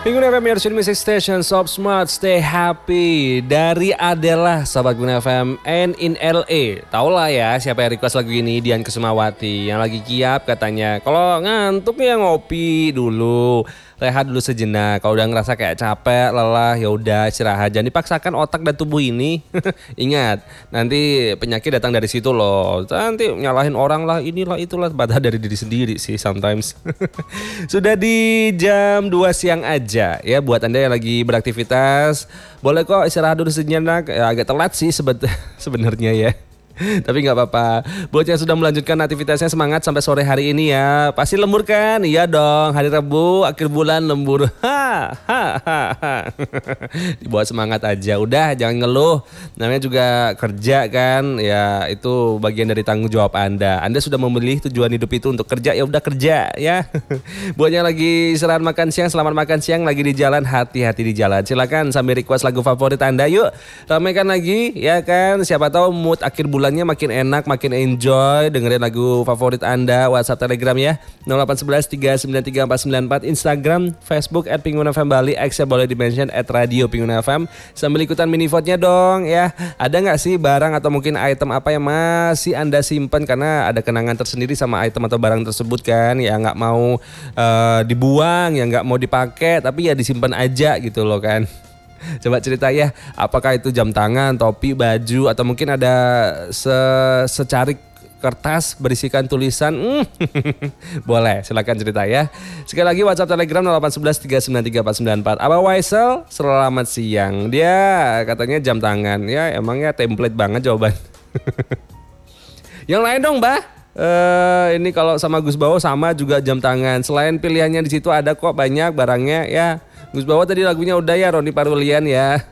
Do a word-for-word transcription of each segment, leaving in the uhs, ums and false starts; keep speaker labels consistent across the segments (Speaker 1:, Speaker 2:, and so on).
Speaker 1: Pengguna F M Your Music Station, Sob Smart, Stay Happy dari Adela, sahabat Guna F M and in L A. Taulah ya siapa yang request lagu ini, Dian Kusumawati yang lagi kiap katanya. Kalau ngantuk ya ngopi dulu, rehat dulu sejenak. Kalau udah ngerasa kayak capek, lelah, ya udah istirahat. Jangan dipaksakan otak dan tubuh ini. Ingat, nanti penyakit datang dari situ loh. Nanti nyalahin orang lah, inilah itulah, padahal dari diri sendiri sih sometimes. Sudah di jam dua siang aja ya, buat Anda yang lagi beraktivitas, boleh kok istirahat dulu sejenak. Ya, agak telat sih sebet sebenarnya ya. Tapi nggak apa-apa. Buat yang sudah melanjutkan aktivitasnya, semangat sampai sore hari ini ya. Pasti lembur kan? Iya dong. Hari Rabu akhir bulan lembur. Ha, ha, ha, ha. Dibuat semangat aja. Udah jangan ngeluh. Namanya juga kerja kan. Ya itu bagian dari tanggung jawab Anda. Anda sudah memilih tujuan hidup itu untuk kerja, ya udah kerja ya. Buat yang lagi istirahat makan siang, selamat makan siang. Lagi di jalan, hati-hati di jalan. Silakan sambil request lagu favorit Anda. Yuk ramaikan lagi ya kan. Siapa tahu mood akhir bulan makin enak, makin enjoy dengerin lagu favorit Anda. WhatsApp, Telegram ya nol delapan satu satu tiga sembilan tiga empat sembilan empat, Instagram, Facebook at Pengguna F M Bali, X-nya boleh dimention at Radio Pengguna F M. Sambil ikutan mini vote-nya dong ya. Ada nggak sih barang atau mungkin item apa yang masih Anda simpan karena ada kenangan tersendiri sama item atau barang tersebut kan, ya nggak mau uh, dibuang, ya nggak mau dipakai tapi ya disimpan aja gitu loh kan. Coba cerita ya, apakah itu jam tangan, topi, baju, atau mungkin ada se- secarik kertas berisikan tulisan. Hmm. Boleh, silakan cerita ya. Sekali lagi WhatsApp, Telegram nol delapan satu satu tiga sembilan tiga empat sembilan empat. Abah Waisel, selamat siang. Dia katanya jam tangan. Ya emangnya template banget jawaban. Yang lain dong, Mbah. Uh, ini kalau sama Gus Bawo sama juga jam tangan. Selain pilihannya di situ ada kok banyak barangnya ya. Gus Bawo tadi lagunya udah ya, Roni Parulian ya.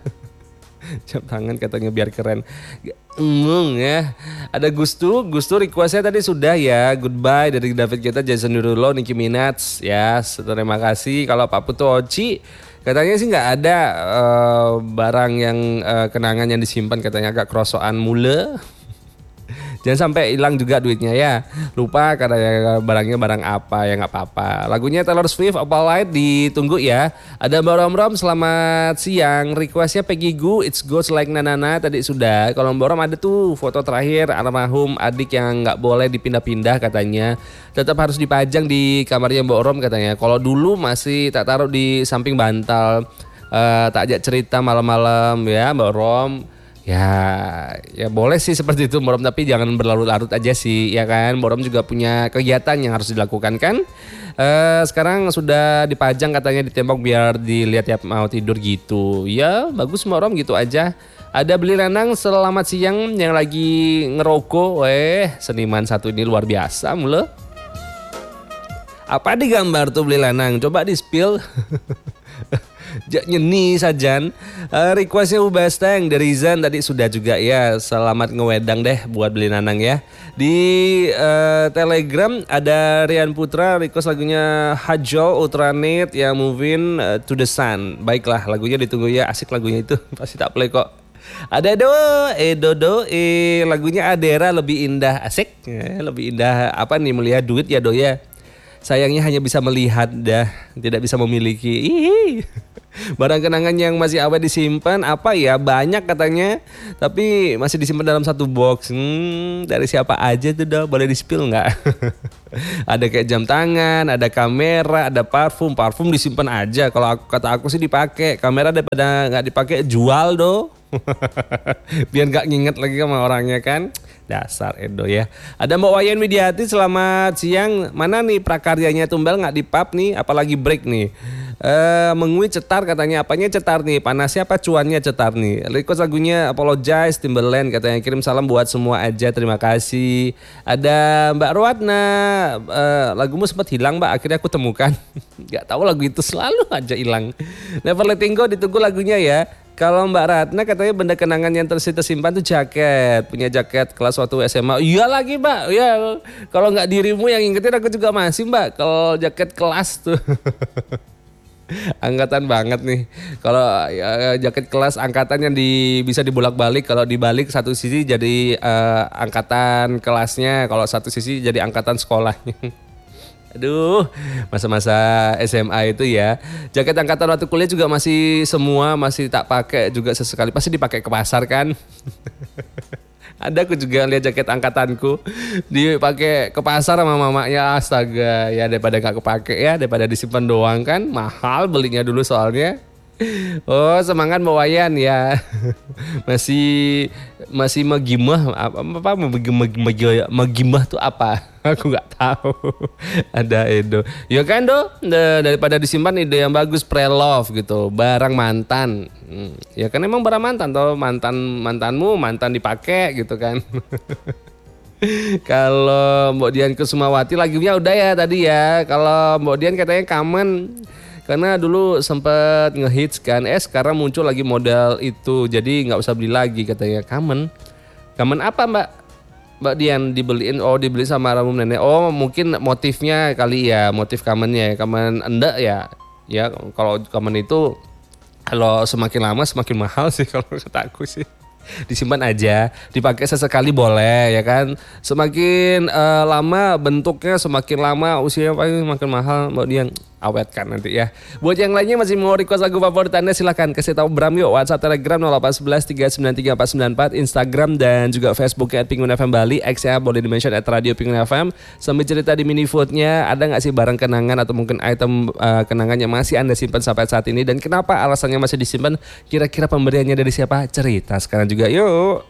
Speaker 1: Jam tangan katanya biar keren. Emang ya. Ada Gustu, Gustu requestnya tadi sudah ya. Goodbye dari David Guetta, Jason Derulo, Nicki Minaj ya. Terima kasih. Kalau Pak Putu Oci katanya sih nggak ada uh, barang yang uh, kenangan yang disimpan, katanya agak kerosokan mule. Jangan sampai hilang juga duitnya ya. Lupa karena barangnya barang apa ya, nggak apa-apa. Lagunya Taylor Swift, Opalite ditunggu ya. Ada Mbak Rom Rom, selamat siang. Requestnya Peggy Goo, It's Goes Like Nanana tadi sudah. Kalau Mbak Rom ada tuh foto terakhir almarhum adik yang nggak boleh dipindah-pindah katanya. Tetap harus dipajang di kamarnya Mbak Rom katanya. Kalau dulu masih tak taruh di samping bantal. Uh, tak ajak cerita malam-malam ya Mbak Rom. Ya, ya boleh sih seperti itu Morom, tapi jangan berlarut-larut aja sih ya kan. Morom juga punya kegiatan yang harus dilakukan kan. Uh, sekarang sudah dipajang katanya di tembok biar dilihat ya mau tidur gitu. Ya bagus Morom gitu aja. Ada Beli Renang, selamat siang yang lagi ngerokok. Weh seniman satu ini luar biasa mule. Apa digambar tuh Beli Renang? Coba di spill. Nyeni sajan. uh, Requestnya Ubasteng dari Zan tadi sudah juga ya. Selamat ngewedang deh buat Beli Nanang ya. Di uh, Telegram ada Rian Putra request lagunya Hajol Ultranet yang Moving uh, to the Sun. Baiklah, lagunya ditunggu ya. Asik lagunya itu. Pasti tak play kok. Ada do, eh dodo, eh lagunya Adera lebih indah. Asik ya, lebih indah apa nih melihat duit ya do ya. Sayangnya hanya bisa melihat dah, tidak bisa memiliki. Ih. Barang kenangan yang masih awet disimpan apa ya, banyak katanya, tapi masih disimpan dalam satu box. Hmm, dari siapa aja tuh dah, boleh di-spill nggak? Ada kayak jam tangan, ada kamera, ada parfum. Parfum disimpan aja. Kalau aku, kata aku sih dipakai. Kamera daripada nggak dipakai jual do. Biar nggak nginget lagi sama orangnya kan. Dasar Edo ya. Ada Mbak Wayan Widiati, selamat siang. Mana nih prakaryanya Tumbal nggak di pub nih, apalagi break nih. Uh, mengui cetar katanya, apanya cetar nih, panasnya apa cuannya cetar nih. Request lagunya Apologize Timberland katanya, kirim salam buat semua aja, terima kasih. Ada Mbak Ruatna, uh, lagumu sempat hilang Mbak, akhirnya aku temukan. Gak tahu lagu itu selalu aja hilang. Never Letting Go ditunggu lagunya ya. Kalau Mbak Ratna katanya benda kenangan yang tersimpan tuh jaket, punya jaket kelas waktu S M A. Iya lagi Mbak, ya kalau nggak dirimu yang ingetin aku juga masih Mbak. Kalau jaket kelas tuh. Angkatan banget nih. Kalau ya, jaket kelas angkatan yang di, bisa dibolak-balik. Kalau dibalik satu sisi jadi uh, angkatan kelasnya, kalau satu sisi jadi angkatan sekolahnya. Aduh, masa-masa S M A itu ya. Jaket angkatan waktu kuliah juga masih semua masih tak pakai juga sesekali. Pasti dipakai ke pasar kan. Ada aku juga lihat jaket angkatanku dipakai ke pasar sama mamanya. Astaga, ya daripada gak kepake ya, daripada disimpan doang kan. Mahal belinya dulu soalnya. Oh, semangat bawayan ya. Masih masih megimah apa apa megimah megimah megimah tuh apa? Aku nggak tahu. Ada Edo. Ya kan do, daripada disimpan ide yang bagus pre-love gitu, barang mantan. Hmm, ya kan emang barang mantan toh, mantan mantanmu mantan dipakai gitu kan. Kalau Mbok Dian Kusumawati lagunya udah ya tadi ya. Kalau Mbok Dian katanya Common. Karena dulu sempet ngehits kan, eh sekarang muncul lagi model itu, jadi nggak usah beli lagi katanya. Kamen, kamen apa mbak? Mbak Dian dibeliin, oh dibeli sama Ramum Nenek. Oh mungkin motifnya kali ya, motif kamennya, kamen enggak ya? Ya kalau kamen itu kalau semakin lama semakin mahal sih kalau kataku sih. Disimpan aja, dipakai sesekali boleh ya kan. Semakin uh, lama bentuknya, semakin lama usia paling makin mahal. Mbak Dian awetkan nanti ya. Buat yang lainnya masih mau request lagu favorit Anda silahkan kasih tahu Bram yuk. WhatsApp Telegram nol delapan satu satu tiga sembilan tiga empat sembilan empat, Instagram dan juga Facebooknya at Penguin F M Bali, X-nya boleh di-mention at Radio Penguin F M. Sambil cerita di mini foodnya, ada nggak sih barang kenangan atau mungkin item uh, kenangan yang masih Anda simpan sampai saat ini dan kenapa alasannya masih disimpan? Kira-kira pemberiannya dari siapa? Cerita sekarang juga yuk.